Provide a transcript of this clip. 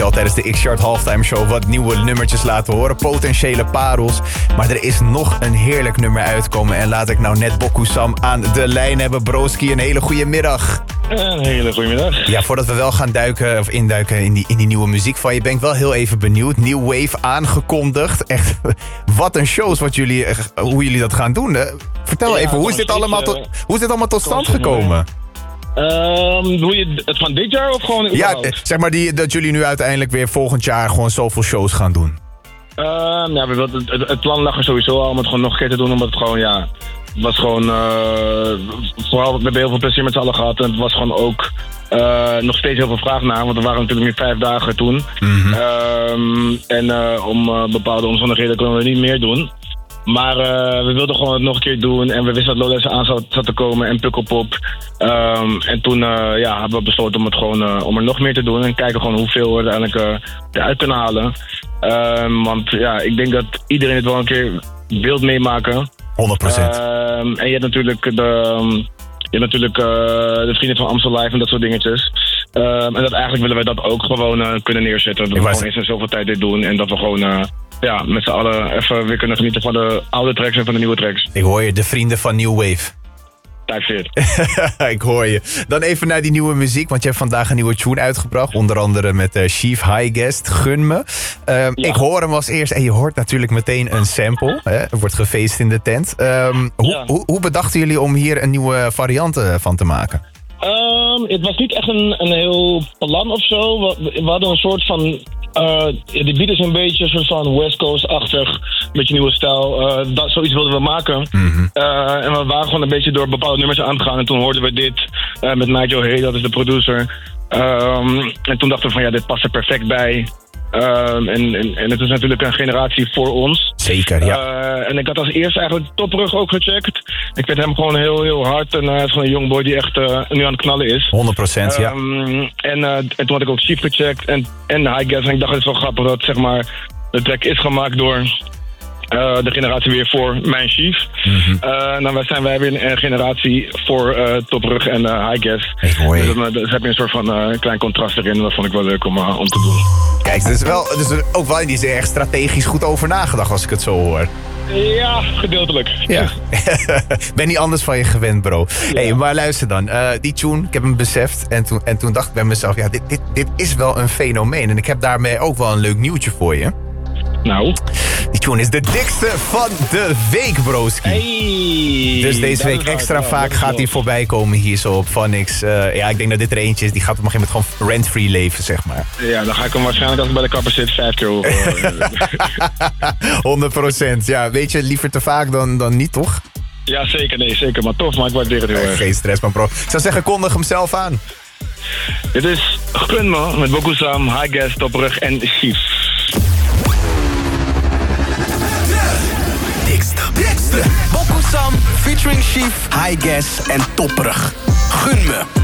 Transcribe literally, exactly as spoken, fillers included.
je al tijdens de X-Chart Halftime Show wat nieuwe nummertjes laten horen. Potentiële parels. Maar er is nog een heerlijk nummer uitkomen. En laat ik nou net Boku Sam aan de lijn hebben. Broski, een hele goede middag. Een hele goede middag. Ja, voordat we wel gaan duiken of induiken in die, in die nieuwe muziek van je, ben ik wel heel even benieuwd. New Wave aangekondigd. Echt, wat een shows wat jullie, hoe jullie dat gaan doen. Vertel Ja, even, hoe is, dit allemaal tot, hoe is dit allemaal tot stand gekomen? Um, doe je het van dit jaar of gewoon Ja, überhaupt? zeg maar die, dat jullie nu uiteindelijk weer volgend jaar gewoon zoveel shows gaan doen. Um, ja, we wilden, het, het, het plan lag er sowieso al om het gewoon nog een keer te doen, omdat het gewoon, ja, het was gewoon, uh, vooral, we hebben heel veel plezier met z'n allen gehad en het was gewoon ook uh, nog steeds heel veel vraag naar, want er waren natuurlijk nu vijf dagen toen. Mm-hmm. Um, en uh, om uh, bepaalde omstandigheden konden we niet meer doen. Maar uh, we wilden gewoon het nog een keer doen en we wisten dat Lowlands aan zat, zat te komen en Pukkelpop. Um, en toen uh, ja, hebben we besloten om, het gewoon, uh, om er nog meer te doen en kijken gewoon hoeveel we er uiteindelijk uh, eruit kunnen halen. Um, want ja, ik denk dat iedereen het wel een keer wil meemaken. honderd procent. Um, en je hebt natuurlijk de, um, je hebt natuurlijk uh, de vrienden van Amstel Live en dat soort dingetjes. Um, en dat eigenlijk willen wij dat ook gewoon uh, kunnen neerzetten. Dat we gewoon eens in zoveel tijd dit doen en dat we gewoon uh, ja, met z'n allen even weer kunnen genieten van de oude tracks en van de nieuwe tracks. Ik hoor je, de vrienden van New Wave. Typefair. Ik hoor je. Dan even naar die nieuwe muziek, want je hebt vandaag een nieuwe tune uitgebracht. Onder andere met uh, Chief High Guest, Gun me. Um, ja. Ik hoor hem als eerst en je hoort natuurlijk meteen een sample. Hè? Er wordt gefeest in de tent. Um, hoe, Ja. hoe, hoe bedachten jullie om hier een nieuwe variant uh, van te maken? Um, het was niet echt een, een heel plan of zo. We, we hadden een soort van... Uh, die beat is een beetje een soort van West Coast-achtig, een beetje nieuwe stijl. Uh, dat, zoiets wilden we maken. Mm-hmm. Uh, en we waren gewoon een beetje door bepaalde nummers aan het gaan. En toen hoorden we dit uh, met Nigel Hey, dat is de producer. Um, en toen dachten we van ja, dit past er perfect bij. Um, en, en, en het is natuurlijk een generatie voor ons. Zeker, ja. Uh, en ik had als eerste eigenlijk Toprug ook gecheckt. Ik vind hem gewoon heel, heel hard. En hij uh, is gewoon een young boy die echt uh, nu aan het knallen is. honderd procent, ja. Um, en, uh, en toen had ik ook Chief gecheckt en, en High Guess. En ik dacht, het is wel grappig dat zeg maar, de track is gemaakt door uh, de generatie weer voor mijn Chief. Mm-hmm. Uh, en dan zijn wij weer een generatie voor uh, Toprug en uh, High Guess. Ik hoor je. Dus dan dus heb je een soort van uh, klein contrast erin. Dat vond ik wel leuk om, uh, om te doen. Kijk, dus wel, dus ook wel die is er echt strategisch goed over nagedacht als ik het zo hoor. Ja, gedeeltelijk. Ja. Ben niet anders van je gewend, bro. Ja. Hey, maar luister dan. Uh, die tune, ik heb hem beseft. En toen, en toen dacht ik bij mezelf, ja, dit, dit, dit is wel een fenomeen. En ik heb daarmee ook wel een leuk nieuwtje voor je. Nou. Die tune is de dikste van de week, broski. Hey, dus deze week extra waar, vaak gaat hij voorbij komen hier zo op Phonics. Uh, ja, ik denk dat dit er eentje is. Die gaat op een gegeven moment gewoon rent-free leven, zeg maar. Ja, dan ga ik hem waarschijnlijk als ik bij de kapper zit vijf keer horen. honderd procent. Ja, weet je, liever te vaak dan, dan niet, toch? Ja, zeker. Nee, zeker. Maar tof, maar ik waardeer het heel erg. Geen stress, man, bro. Ik zou zeggen, kondig hem zelf aan. Dit is Gun me met Boku Sam, High Guest, Toprug en Chief. Dikste, dikste. Boku Sam featuring Chief, High Guess en Toprug. Gun me.